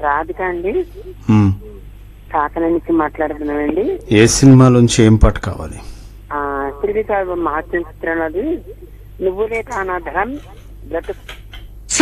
రాధిక అండి, మ్మ్. కాకినాడ నుంచి మాట్లాడుతున్నానండి. ఏ సినిమాలోంచి ఏం పాట కావాలి? శ్రీకాకుళం మహాత్మ చిత్రంలోది నువ్వులే కానాధరం బ్రతుకు